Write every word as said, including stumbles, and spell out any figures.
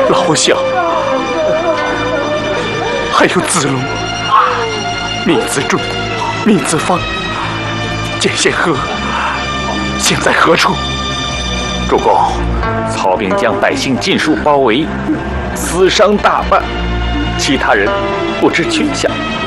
老小，还有子龙、闵子忠、闵子方、简宪和，现在何处？ 主公，曹兵将百姓尽数包围，死伤大半，其他人不知去向。